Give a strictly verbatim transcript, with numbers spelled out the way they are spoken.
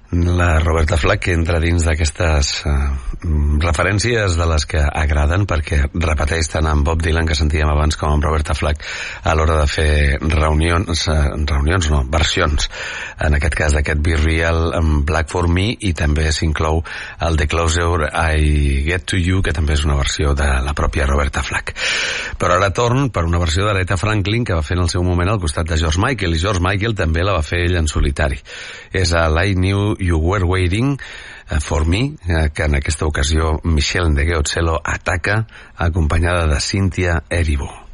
La Roberta Flack, que entra dins d'aquestes uh, referències de les que agraden, perquè repeteix tant amb Bob Dylan, que sentíem abans, com amb Roberta Flack a l'hora de fer reunions, uh, reunions no, versions, en aquest cas d'aquest Be Real amb Black for Me, i també s'inclou el The Closer I Get to You, que també és una versió de la pròpia Roberta Flack. Però ara torn per una versió d'Aretha Franklin, que va fer en el seu moment al costat de George Michael, i George Michael també la va fer ell en solitari. És a I Knew You Were Waiting for Me, que en aquesta ocasió Michelle Ndegeocello ataca, acompanyada de Cynthia Erivo.